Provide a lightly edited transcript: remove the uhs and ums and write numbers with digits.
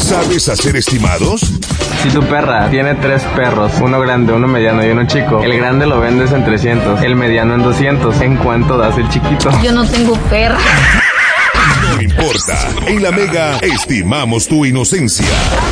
¿Sabes hacer estimados? Si tu perra tiene 3 perros, uno grande, uno mediano y uno chico, el grande lo vendes en 300, el mediano en 200. ¿En cuánto das el chiquito? Yo no tengo perra. No importa. En La Mega estimamos tu inocencia.